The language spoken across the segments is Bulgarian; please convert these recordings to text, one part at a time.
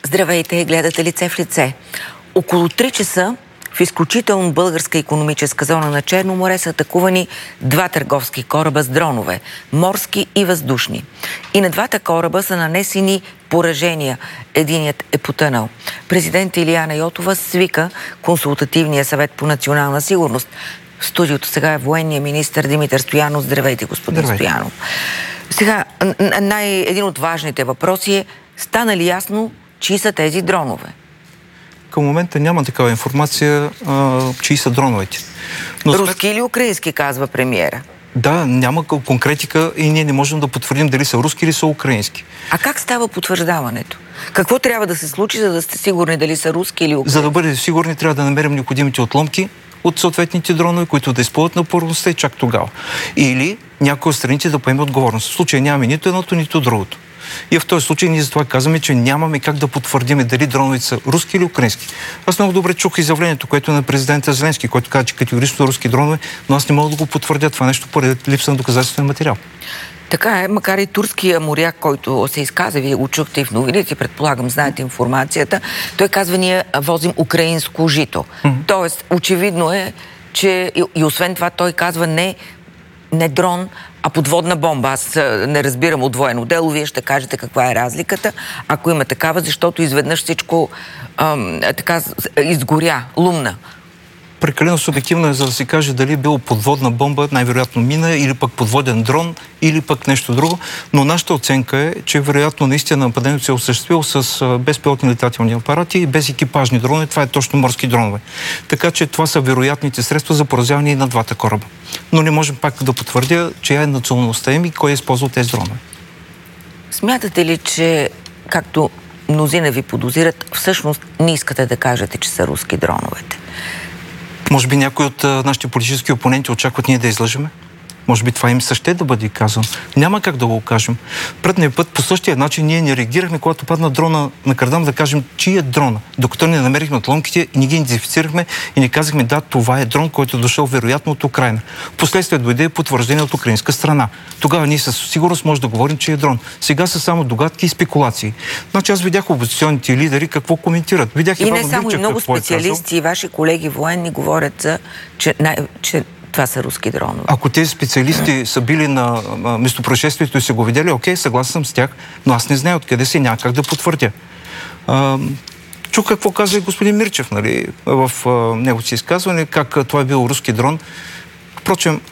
Здравейте, гледате Лице в лице. Около 3 часа в изключително българска икономическа зона на Черно море са атакувани 2 търговски кораба с дронове – морски и въздушни. И на 2 кораба са нанесени поражения. Единият е потънал. Президент Илияна Йотова свика Консултативния съвет по национална сигурност. В студиото сега е военният министър Димитър Стоянов. Здравейте, господин Стоянов. Сега, един от важните въпроси е: стана ли ясно чии са тези дронове? Към момента няма такава информация, чии са дроновете. Но руски или украински, казва премиера? Да, няма конкретика и ние не можем да потвърдим дали са руски или са украински. А как става потвърждаването? Какво трябва да се случи, за да сте сигурни дали са руски или украински? За да бъдем сигурни, трябва да намерим необходимите отломки от съответните дронове, които да изпълнят на първостта и чак тогава. Или някой от страните да поеме отговорност. В случая нямаме нито едното, нито другото. И в този случай ние затова казваме, че нямаме как да потвърдим дали дроновете са руски или украински. Аз много добре чух изявлението, което е на президента Зеленски, който каза, че категорично руски дронове, но аз не мога да го потвърдя това нещо поради липса на доказателствен материал. Така е, макар и турския моряк, който се изказа, вие го чухте и в новините, предполагам, знаете информацията, той казва: ние возим украинско жито. Тоест, очевидно е, че и освен това той казва не дрон, а подводна бомба. Аз не разбирам от военно дело. Вие ще кажете каква е разликата, ако има такава, защото изведнъж всичко така изгоря, лумна. Прекалено субективно е, за да се каже дали е било подводна бомба, най-вероятно мина, или пък подводен дрон, или пък нещо друго. Но нашата оценка е, че вероятно наистина нападението се е осъществило с безпилотни летателни апарати и без екипажни дронове. Това е точно морски дронове. Така че това са вероятните средства за поразяване и на 2 кораба. Но не можем пак да потвърдя, чия е националността им и кой е използвал тези дронове. Смятате ли, че, както мнозина ви подозират, всъщност не искате да кажете, че са руски дроновете? Може би някои от нашите политически опоненти очакват ние да излъжеме? Може би това им се ще да бъде казано. Няма как да го кажем. Предния път по същия начин ние не реагирахме, когато падна дрона на Кардам, да кажем, чий е дрона. Докато не намерихме отломките и не ги идентифицирахме и не казахме: да, това е дрон, който е дошъл вероятно от Украйна. Впоследствие дойде потвърждение от украинска страна. Тогава ние със сигурност може да говорим, че е дрон. Сега са само догадки и спекулации. Значи аз видях опозиционните лидери какво коментират. Видях и не само, и много специалисти и ваши колеги военни говорят че това са руски дронове. Ако тези специалисти са били на местопроизшествието и са го видели, окей, съгласен съм с тях, но аз не знае откъде се, няма как да потвърдя. Чух какво каза и господин Мирчев, нали, в неговото си изказване, как това е бил руски дрон. Впрочем,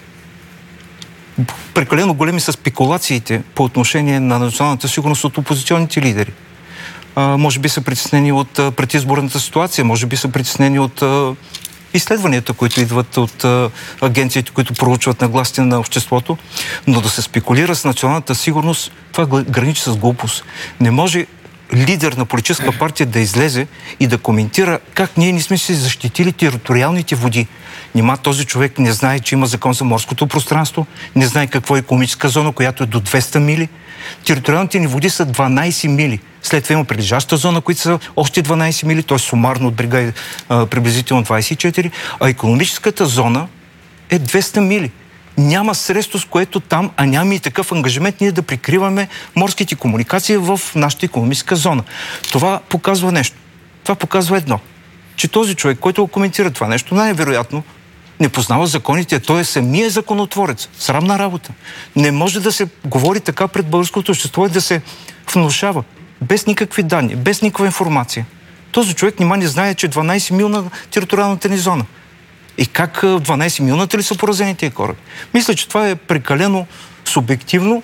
прекалено големи са спекулациите по отношение на националната сигурност от опозиционните лидери. Може би са притеснени от предизборната ситуация, може би са притеснени от изследванията, които идват от агенциите, които проучват нагласите на обществото, но да се спекулира с националната сигурност, това граничи с глупост. Не може лидер на политическа партия да излезе и да коментира как ние не сме си защитили териториалните води. Нима този човек не знае, че има закон за морското пространство, не знае какво е икономическа зона, която е до 200 мили. Териториалните ни води са 12 мили. След това има прилежаща зона, които са още 12 мили, т.е. сумарно от брега е приблизително 24, а икономическата зона е 200 мили. Няма средство, с което там, а няма и такъв ангажимент ние да прикриваме морските комуникации в нашата икономическа зона. Това показва нещо. Това показва едно, че този човек, който го коментира това нещо, най-вероятно не познава законите, той е самия законотворец. Срамна работа. Не може да се говори така пред българското общество и да се внушава без никакви данни, без никаква информация. Този човек нима не знае, че 12 милна териториалната ни зона. И как 12 милната ли са поразени тези кораби? Мисля, че това е прекалено субективно